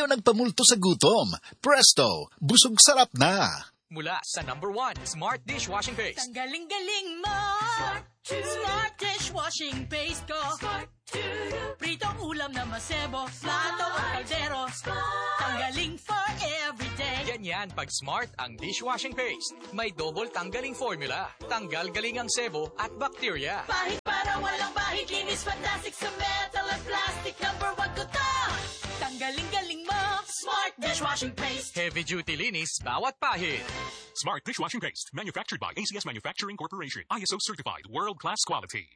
Ayaw nagpamulto sa gutom. Presto, busog sarap na. Mula sa #1 Smart Dishwashing Paste. Tanggaling-galing mo. Smart Dishwashing Paste ko. Pritong ulam na masebo, plato o kaldero. Tanggaling for everyday. Ganyan pag Smart ang dishwashing paste. May double tanggaling formula. Tanggal galing ang sebo at bacteria. Bahid para walang bahid, linis fantastic sa metal at plastic. #1 ko to. Tanggaling-galing mo. Smart Dishwashing Paste. Heavy duty linis bawat pahid. Smart Dishwashing Paste, manufactured by ACS Manufacturing Corporation. ISO certified, world-class quality.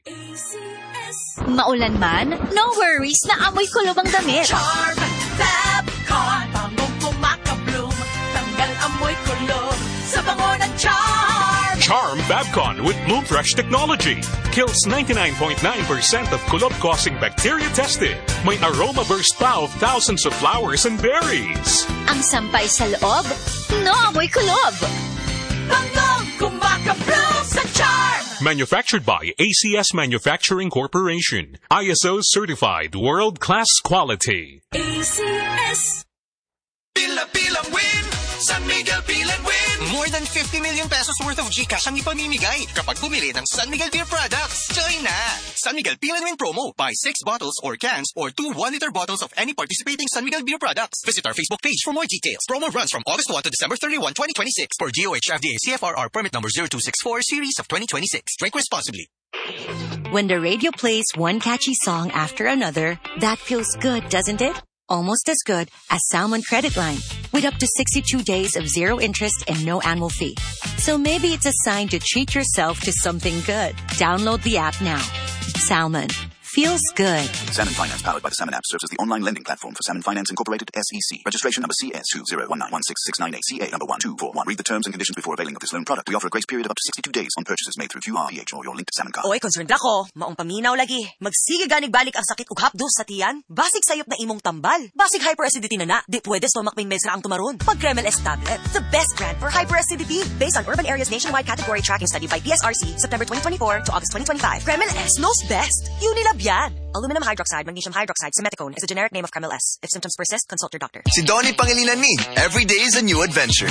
Maulan man, no worries na amoy kulob ang damit. Charm Fabcon, bangong kumakabloom. Tanggal amoy kulob sa bango ng Charm. Charm Fabcon with Bloom Fresh technology. Kills 99.9% of kulob-causing bacteria tested. May aroma burst pa of thousands of flowers and berries. Ang sampay sa loob, no amoy kulob. Bangong kumakabloom sa Charm. Manufactured by ACS Manufacturing Corporation. ISO certified, world-class quality. ACS. Pila-pilang win! San Miguel Pilan Win! More than 50 million pesos worth of GCash ang ipamimigay kapag bumili ng San Miguel Beer products. Join na! San Miguel Pilan Win promo. Buy 6 bottles or cans or 2 1-liter bottles of any participating San Miguel Beer products. Visit our Facebook page for more details. Promo runs from August 1 to December 31, 2026 for DOH FDA CFRR permit number 0264 series of 2026. Drink responsibly. When the radio plays one catchy song after another, that feels good, doesn't it? Almost as good as Salmon Credit Line, with up to 62 days of zero interest and no annual fee. So maybe it's a sign to treat yourself to something good. Download the app now. Salmon. Feels good. Salmon Finance, powered by the Salmon app, serves as the online lending platform for Salmon Finance Incorporated, SEC. Registration number CS20191668, CA number 1241. Read the terms and conditions before availing of this loan product. We offer a grace period of up to 62 days on purchases made through QR, PH, or your linked Salmon card. Oy, concerned ako. Maong paminaw lagi. Magsige ganig balik ang sakit ug hapdos sa tiyan. Basig sayop na imong tambal. Basig hyperacidity na. Di pwede stomach pain meds ra ang tumaron. Pag Kremel S tablet, the best brand for hyperacidity. Based on Urban Areas Nationwide Category Tracking Study by PSRC, September 2024 to August 2025. Kremel S knows best. Unilab yan. Aluminum hydroxide, magnesium hydroxide, simeticone is a generic name of Kremel S. If symptoms persist, consult your doctor. Si Donnie Pangilinan ni. Every day is a new adventure.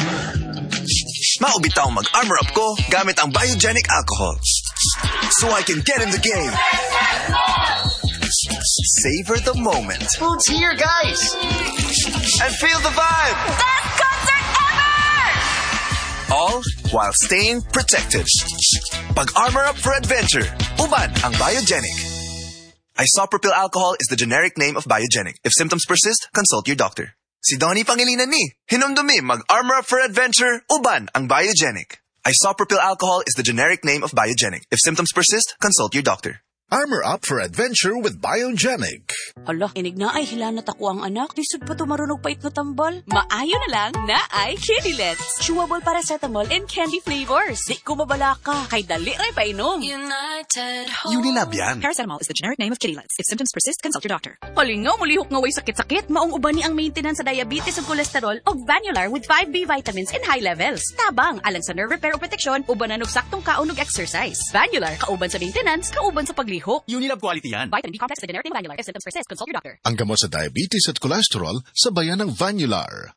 Maubitaw mag-armor up ko gamit ang biogenic alcohol. So I can get in the game. Savor the moment. Food's here, guys. And feel the vibe. Best concert ever! All while staying protected. Pag-armor up for adventure. Uban ang biogenic. Isopropyl alcohol is the generic name of biogenic. If symptoms persist, consult your doctor. Si Donnie Pangilinan ni. Hinumdumi mag-armor up for adventure. Uban ang biogenic. Isopropyl alcohol is the generic name of biogenic. If symptoms persist, consult your doctor. Armor up for adventure with Biogenic. Hala, inig na ay hilanat ako ang anak. Lisod pa to marunong pait na tambal. Maayo na lang na ay Kidilets. Chewable paracetamol and candy flavors. Di ko mabala ka. Kay dali ray painom. Unilab yan. Paracetamol is the generic name of Kidilets. If symptoms persist, consult your doctor. Halingaw, mulihok nga way sakit-sakit. Maong uban ni ang maintenance sa diabetes ug cholesterol og Vanular with 5B vitamins in high levels. Tabang, alang sa nerve repair o protection, uban na saktong kaon ug exercise. Vanular, kauban sa maintenance, kauban sa paglihok. Unilab quality yan. Vitamin B complex, the generic name Vanular. If symptoms persist, consult your doctor. Ang gamot sa diabetes at cholesterol sa bayan ng Vanular.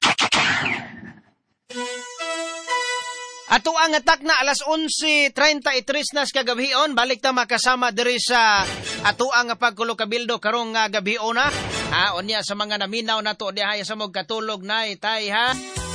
Ato ang atak na alas 11:33 na sa kagabion. Balik ta makasama diri sa ato ang pagkulo-kabildo karong gabion na. Unya sa mga naminaw na to diha sa mog katulog na itay ha.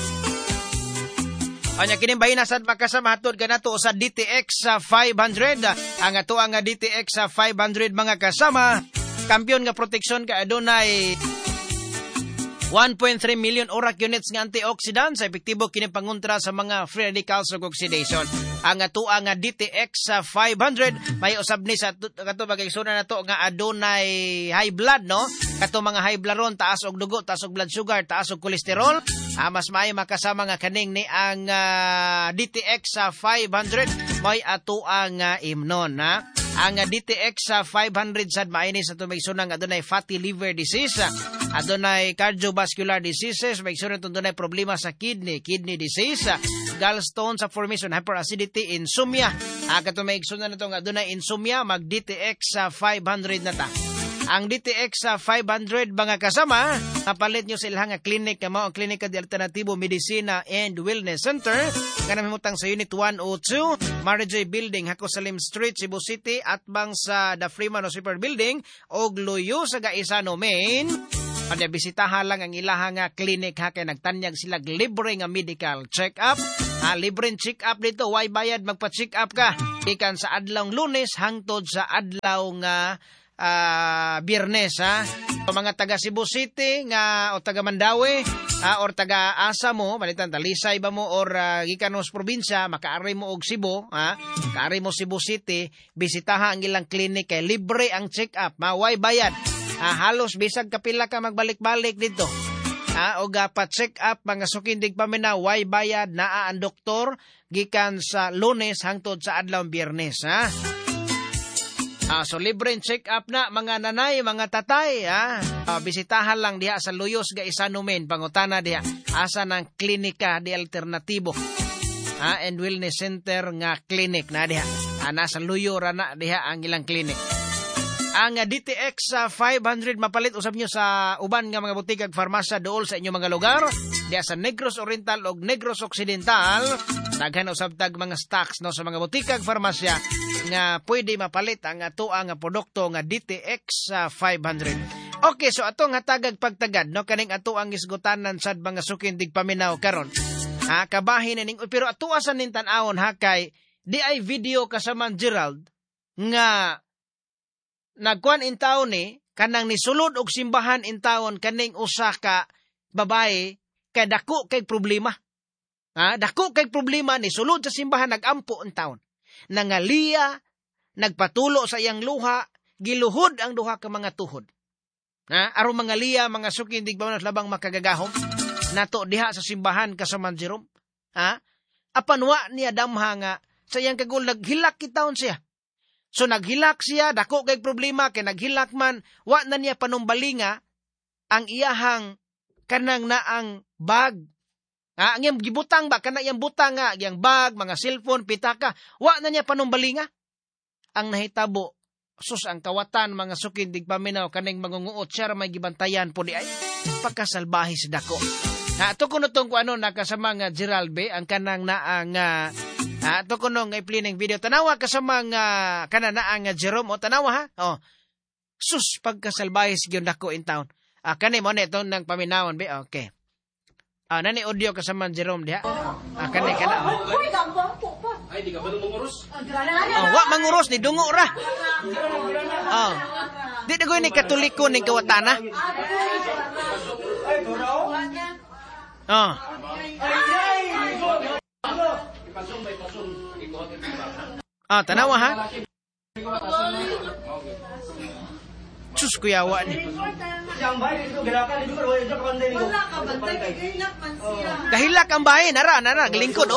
Anya kini bahin sad makasama hatod kanato sa DTX 500. Ang ato ang DTX 500 mga kasama. Kampiyon nga proteksyon ka adunay 1.3 million ORAC units nga antioxidants sa epektibo kini pangontra sa mga free radicals ug oxidation. Ang ato ang DTX 500 may usab ni sa kato bagay-suna nato nga adunay high blood no. Kato mga high blood ron, taas og dugo, taas og blood sugar, taas og kolesterol. Mas maayo makasama nga kaning ni ang DTX 500 may ato ang imnon ha. Ang DTX 500 sad maini sa tumigsuna nga adunay fatty liver disease, adunay cardiovascular diseases, may sunod adunay problema sa kidney disease, gallstones sa formation, hyperacidity, insomnia. Kato may sunod na to nga adunay insomnia, mag DTX 500 na ta. Ang DTX 500 mga kasama, napalit nyo sa ilang clinic, ang Klinika de Alternativo Medicina and Wellness Center, kanang himutang sa Unit 102, Marijoy Building, Hacosalim Street, Cebu City, at bang sa The Freeman Super Building, o Gluyo sa Gaisano, Maine. Pwede bisitahan lang ang ilahang clinic ha, kaya nagtanyag sila libre nga medical check-up. Libreng check-up dito, way bayad magpa-check up ka. Ikan sa adlaw Lunes hangtod sa adlaw nga Biyernes ha. So, mga taga Cebu City nga o taga Mandawi or taga Asa mo, balitan Talisay ba mo or gikan mo sa probinsya, makaari mo og Cebu ha. Makaari mo Cebu City, bisitahan ang ilang clinic kay libre ang check-up, way bayad. Halos bisag kapila ka magbalik-balik dito. O pa-check up mga sukindig paminaw, way bayad naa ang doktor gikan sa Lunes hangtod sa adlaw Biyernes ha. So libre check up na mga nanay, mga tatay ha. Bisitahan lang diha sa Luyos Gaisano Maine, pangutana diha asa ng Klinika de Alternativo and Wellness Center nga clinic na diha. Nasa Luyo ra na diha ang ilang clinic. Ang DTX 500 mapalit usab nyo sa uban nga mga butik ag farmasya dool sa inyong mga lugar. Diya sa Negros Oriental o Negros Occidental, daghan usab tag mga stocks no sa mga butik ag farmasya nga pwede mapalit ang ato ang produkto nga DTX 500. Okay, so atong hatagag pagtagad no kaning ato ang isgutanan sad mga sukindig paminaw karon. Kabahin ning pero ato asan nin tan-awon ha kay di ay video kasaman Gerald nga nagkuan in taon kanang nisulod og simbahan in taon kaning usa ka babae kay dako kay problema. Dako kay problema ni sulod sa simbahan nagampo in taon. Nangaliya, nagpatulo sa iyang luha, giluhod ang duha ka mga tuhod. Aron mga liya, mga sukindig ba labang makagagahom nato diha sa simbahan kasaman Jerome. Apanwa niya damha nga sa iyang kagul naghilak kitaon siya. So naghilak siya, dako kay problema, kay naghilak man, wa na niya panumbalinga ang iyahang kanang naang bag. Ang iyang gibutang ba, kanang iyang butang nga, iyang bag, mga cellphone, pitaka, wa na niya panumbalinga. Ang nahitabo, sus ang kawatan, mga sukindig paminaw, kanang mangunguot, siya may gibantayan po di ay, pagkasalbahi si dako. Ito ko nutong ko ano, nakasama nga Geralbe, ang kanang naang ito ko nung iplining video. Tanawa ka sa mga kananaang Jerome. O tanawa ha? Sus, pagkasalbayis yun ako in town. Kani mo na ito ng paminawan. Okay. Nani audio ka sa mga Jerome diha. Kani ka na. Ay, di ka ba nung manguros? Wa manguros, ni dungo ra. Di na ko ni katoliko ni kawatana. Tanawa ha? Sus, kuyawa ni. Kahilak ang bahay, nara, galingkod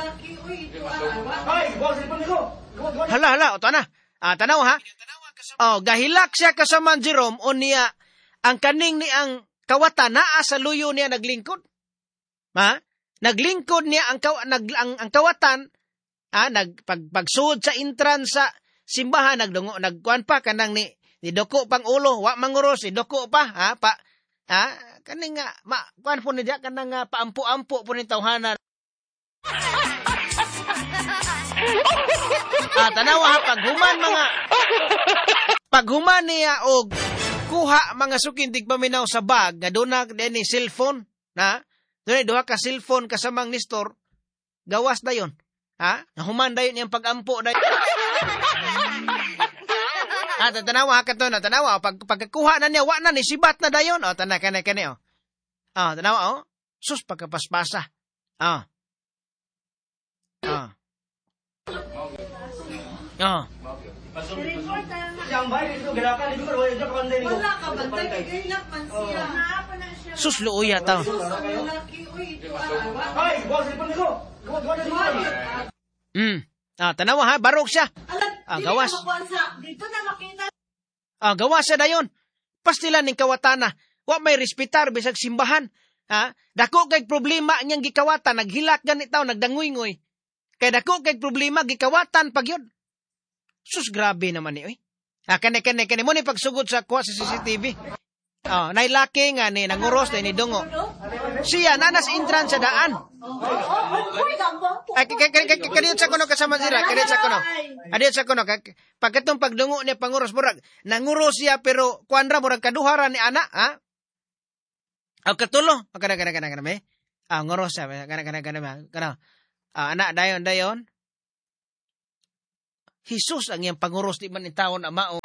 Hala, oto na. Tanawa ha? Gahilak siya kasama Jerome o niya ang kaning ni ang kawata naa sa luyo niya naglingkod. Naglingkod niya ang kawatan. Pagsuod sa entrance sa simbahan, nagkuan pa kanang ni doko pang ulo, wa manguros, doko pa, kaning nga, kuan po niya, kanang paampo-ampo po ni tawhanan. Tanawa ha, paghuman niya og kuha mga sukindig paminaw sa bag, nga doon na ni cellphone, doon duha ka cellphone kasamang nistor, gawas na yun. Nahuman dayon yung pag-ampo dayon. Tanawa ka to na, tanawa. Pagkakuha na niya, wa na ni sibat na dayon. Tanawa ka na. Tanawa, sus, pagkapaspasa. Sus, luuya tao. Tanawa ha, barok siya. Gawas. Gawas siya dayon. Pastilan ning kawatana. Wa may respetar bisag simbahan. Dako kay problema niyang gikawatan, naghilak ganit taw, nagdangoy-ngoy. Kay dako kay problema gikawatan pag yun. Sus, grabe naman ni, oy. Kani mo ni pagsugod sa kuha sa CCTV. Nailaki nga ni nanguros na ni Dungo. Siya nanas entrance sa daan. Kadiyot sa kuno kasama sila, Kadiyot sa kuno pagkatong pagdungo niya panguros murag nanguros siya pero kuanra murag kaduhara ni ana, ha? Katulo, kana me. Nguros siya, kana. Anak dayon. Jesus ang iyang panguros di man intawon amao.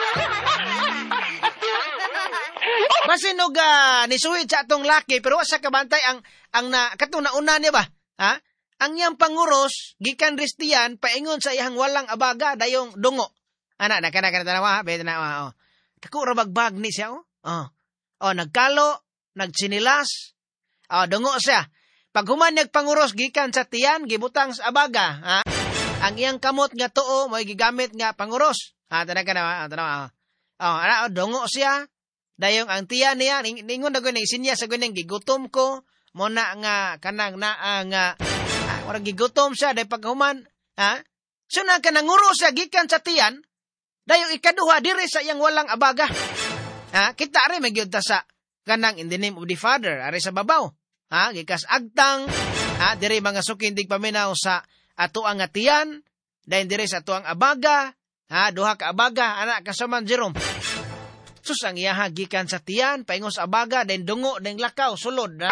Masinog nisuhid sa atong laki pero sa kabantay ang katong nauna niya ba? Ha? Ang iyang panguros gikan Ristian paingon sa iyang walang abaga dayong Dungo. Ana kana tanawa, be tanawa. Tako ra bagbag ni siya nagkalo, nagsinilas. Dungo siya. Pag human nagpanguros gikan sa tiyan gibutang sa abaga, ha? Ang iyang kamot nga tuo mo'y gigamit nga panguros. Tanawa. Dungo siya. Dayong ang tiya niya, ningon na gano'n, isinya sa gano'n, gigutom ko, muna nga, kanang nga, warang gigutom siya, dahil paghuman, ha? So na kananguro siya, gikan sa tiyan, dayong ikaduha, diri sa iyang walang abaga. Ha? Kita rin, may gyud ta sa, kanang in the name of the Father, ari sa babaw. Ha? Gikas agtang, ha? Diri mga sukindig paminaw sa ato ang tiyan, dahil diri sa ato ang abaga, ha? Duha ka abaga, anak kasaman Jerome. Sus ang iyaha gikan sa tiyan, paingon sa abaga, den Dungo, den lakaw, sulod na.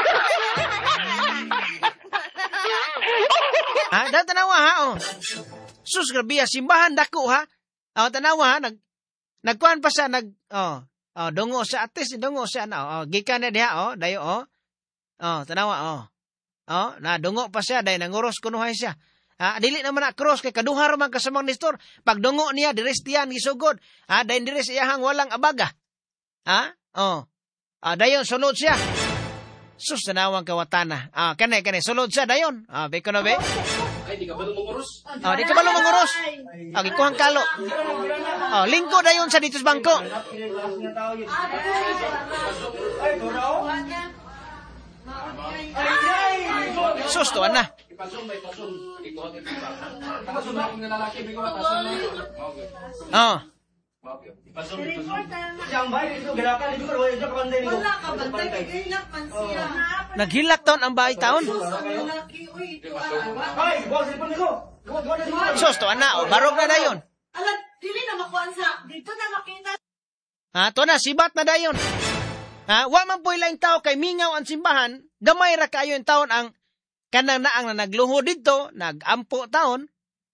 Tanawa ha, Sus, grabe simbahan dako ha. Tanawa ha, nagkuhan pa siya, Dungo siya, atis, Dungo siya na, gikan na diha, dayo, tanawa, na Dungo pa siya, dayo nanguros kunuhay siya. Dili naman na cross kay kaduhar man kasamang Nestor. Pag Dungo niya diris tiyan gisugod. Dayon diris iyahang walang abaga. Dayon sulod siya. Sus tanawang kawatana. Kanay sulod siya dayon. Be kono be. Ay di ka balo manguros. Di ka balo manguros. Gikuhang kalo. Lingko dayon sa dito sa bangko. Sus tuan na. Naghilak taon ang bahay taon. Sus tuan na, barog na dayon. Alat, dili na makuan sa dito na makita. To na sibat na dayon. Wa man po ilang tao kay mingaw ang simbahan, gamay ra kayo yung taon ang kanang naang na nagluho dito, nagampo taon.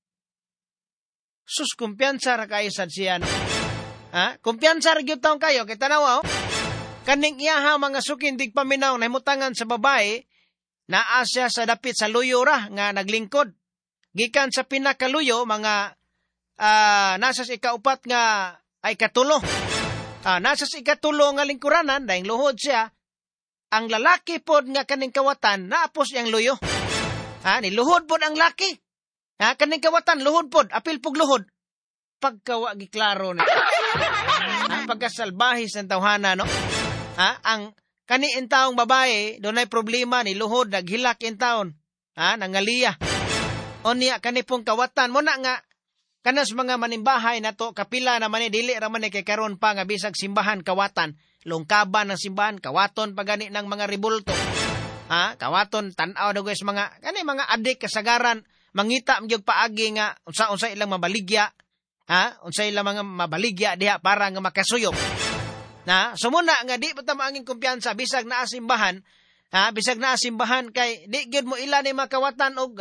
Sus, kumpiyansa ra kayo sa siya. Kumpiyansa ra gyud taon kayo, kay tanawa, kaning iyaha mga sukindig paminaw na himutangan sa babae, naa siya sa dapit sa luyo ra, nga naglingkod. Gikan sa pinakaluyo, mga nasa sa ikaupat nga ay katulo. Nasa sa ikatulo nga lingkuranan, dahil luhod siya, ang lalaki pod nga kaning kawatan, naapos yang luyo. Niluhod pod ang laki. Kaning kawatan, luhod pod, apil pog luhod. Pagkawa giklaro na. Pagkasalbahis ng tawhana, no? Ang kaniin taong babae, doon ay problema, niluhod, naghilak in taon. Nangaliya. O niya, kanipong kawatan, muna nga, kanas mga manimbahay na to, kapila naman dili raman kay karon pa nga bisag simbahan kawatan, lungkaban ng simbahan, kawaton pagani ng mga ribulto. Kawaton tan-aw na guys mga mga adik kasagaran, mangita magyog paagi nga unsa ilang mabaligya, unsa ilang mga mabaligya diha para nga makasuyop. Sumuna nga di pa ta maanging kumpiyansa bisag naa simbahan, bisag naa simbahan kay di gyud mo ila ni makawatan og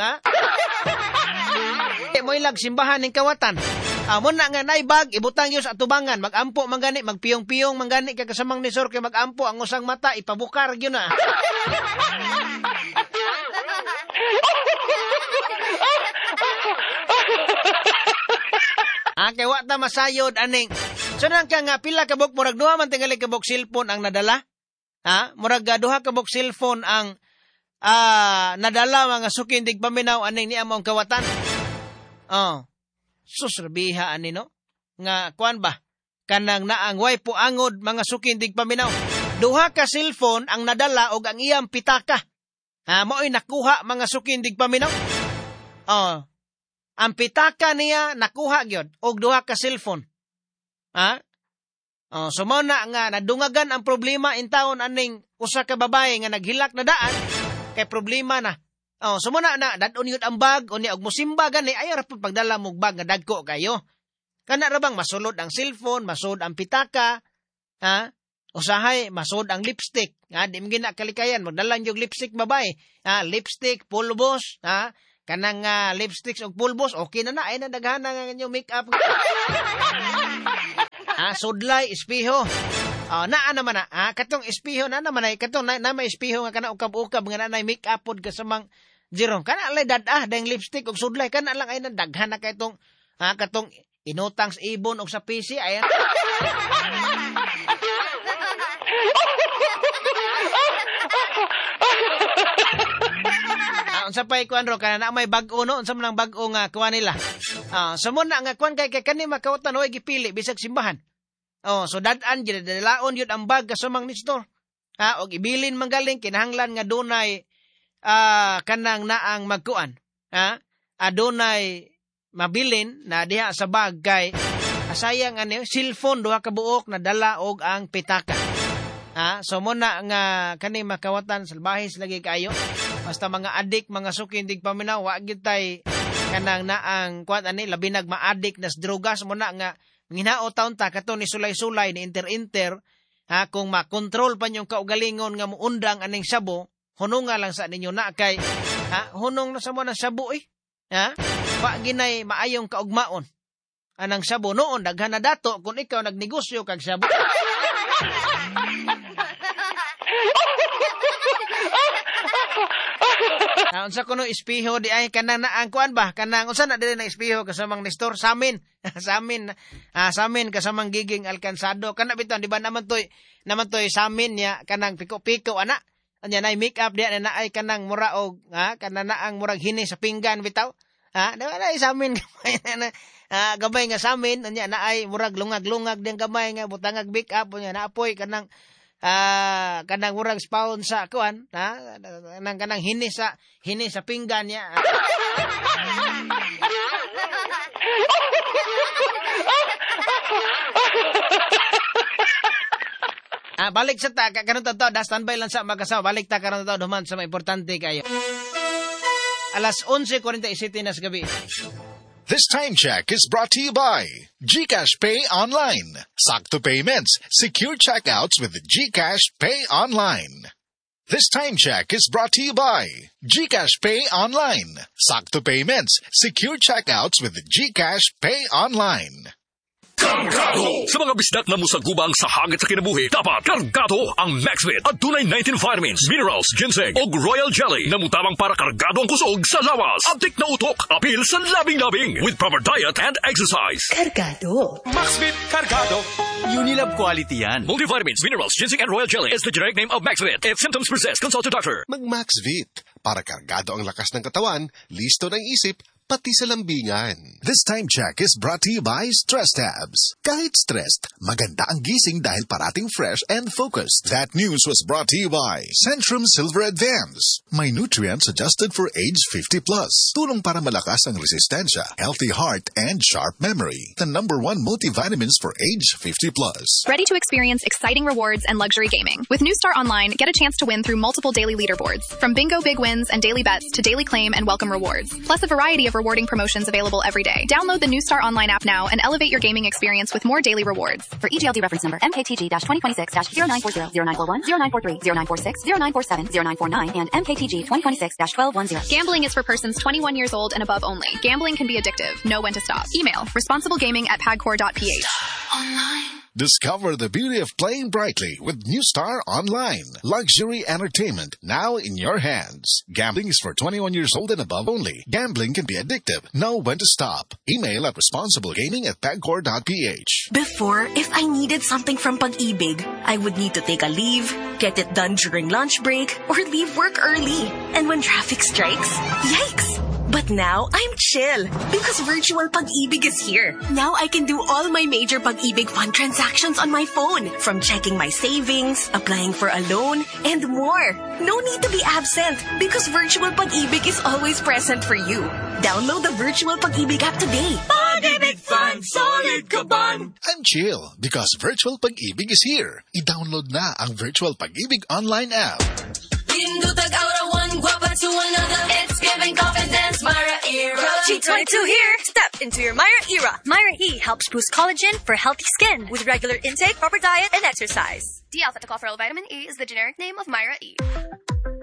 mo ilag simbahan ning kawatan. Muna nga naibag, ibutang yun sa atubangan, magampo mangani, magpiyong-piyong mangani, kakasamang Nestor kay magampo, ang usang mata, ipabukar yun na. Kay wata masayod, aning. So nang ka nga, pila kabok, murag duha man tingali kabok cellphone ang nadala. Murag duha kabok cellphone ang nadala mga sukindig paminaw, aning ni among kawatan. Susrabiha ani no nga kuan ba kanang naang way po angod mga sukindig paminaw. Duha ka cellphone ang nadala og ang iyang pitaka. Mao'y nakuha mga sukindig paminaw. Ang pitaka niya nakuha gyud og duha ka cellphone. Ha? Sumuna nga nadungagan ang problema in taon aning usa ka babae nga naghilak na daan kay problema na. Sumuna na dadon yun ang bag o niya og musimba gani ay ra pagdala mo bag nga dagko kayo. Kana ra bang masulod ang cellphone, masud ang pitaka, ha? Usahay masud ang lipstick. Ha, di mo gina kalikayan magdala yung lipstick babae. Ha, lipstick, pulbos, ha? Kanang lipsticks og pulbos, okay na ay nadaghan nga inyong makeup. Sudlay, espiho. Naa naman na. Katong espiho na naman ay katong na may espiho nga kana ukab-ukab nga nanay makeup pod kasamang Jerome. Kana lay dadah dang lipstick og sudlay kana lang ay nadaghan na kay tong katong inutang sa ibon og sa PC ay. Unsa pay kuan ro kana na may bag-o no unsa man ang bag-o nga kuan nila. Sumuna nga kuan kay kani makawatan way gipili bisag simbahan. So dad-an gyud dalaon yun ang bag kasamang Nestor. Og ibilin manggaling kinahanglan nga dunay kanang naang magkuan. Adunay mabilin na diha sa bag kay sayang ani cellphone duha ka buok na dala og ang pitaka. So muna nga kani makawatan salbahis lagi kayo. Basta mga adik, mga sukin dig paminaw, wa gyud tay kanang naang kuan ani labi nag maadik nas drogas muna nga nginao taon ta katon ni sulay-sulay ni inter-inter kung makontrol pa nyong kaugalingon nga muundang aning sabo, hununga lang sa ninyo na kay hunong na sa mo ng sabo wa ginay maayong kaugmaon. Anang sabo noon daghan na dato kung ikaw nagnegosyo kag sabo. Unsa kuno espiho di ay kanang naang kuan ba kanang unsa na dili na espiho kasamang Nestor samin kasamang giging alkansado kana biton di ba naman toy samin niya kanang piko-piko ana anya nay make up diya na ay kanang mura og kanang naang murag hini sa pinggan bitaw diba na samin gamay nga samin anya na ay murag lungag-lungag ding gamay nga butangag make up nya naapoy kanang kanang murag spawn sa kuan kanang hini sa pinggan niya. Balik sa ta karon to standby lang sa magkasawa balik ta karon to duman sa importante kayo. Alas 11:47 na sa gabi. This time check is brought to you by GCash Pay Online. Sakto payments, secure checkouts with the GCash Pay Online. This time check is brought to you by GCash Pay Online. Sakto payments, secure checkouts with the GCash Pay Online. Kargado! Sa mga bisdak na musagubang sa hagit sa kinabuhi, dapat kargado ang Maxvit at tunay 19 vitamins, minerals, ginseng o royal jelly na mutabang para kargado ang kusog sa lawas. Abdik na utok, apil sa labing-labing with proper diet and exercise. Kargado. Maxvit Kargado. Unilab quality yan. Multivitamins, minerals, ginseng and royal jelly is the generic name of Maxvit. If symptoms persist, consult your doctor. Mag-Maxvit. Para kargado ang lakas ng katawan, listo ng isip, pati sa lambingan. This time check is brought to you by Stress Tabs. Kahit stressed, maganda ang gising dahil parating fresh and focused. That news was brought to you by Centrum Silver Advance. May nutrients adjusted for age 50+. Tulong para malakas ang resistensya, healthy heart, and sharp memory. The #1 multivitamins for age 50+. Ready to experience exciting rewards and luxury gaming? With New Star Online, get a chance to win through multiple daily leaderboards. From bingo big wins and daily bets to daily claim and welcome rewards. Plus a variety of rewarding promotions available every day. Download the New Star Online app now and elevate your gaming experience with more daily rewards. For EGLD reference number MKTG-2026-0940, 0941, 0943, 0946, 0947, 0949, and MKTG 2026-1210. Gambling is for persons 21 years old and above only. Gambling can be addictive. Know when to stop. Email responsiblegaming@pagcor.ph. Online. Discover the beauty of playing brightly with New Star Online. Luxury entertainment now in your hands. Gambling is for 21 years old and above only. Gambling can be addictive. Know when to stop. Email at responsiblegaming@pagcor.ph. Before, if I needed something from Pag-ibig, I would need to take a leave, get it done during lunch break, or leave work early. And when traffic strikes, yikes! But now, I'm chill because Virtual Pag-ibig is here. Now I can do all my major Pag-ibig fund transactions on my phone. From checking my savings, applying for a loan, and more. No need to be absent because Virtual Pag-ibig is always present for you. Download the Virtual Pag-ibig app today. Pag-ibig Fun, solid kaban. And chill, because Virtual Pag-ibig is here. I-download na ang Virtual Pag-ibig online app. Pindutag aura 1, guapa to another. It's giving confidence, Myra era. G22 here. Step into your Myra era. Myra E helps boost collagen for healthy skin with regular intake, proper diet, and exercise. D-alpha-tocopherol vitamin E is the generic name of Myra E.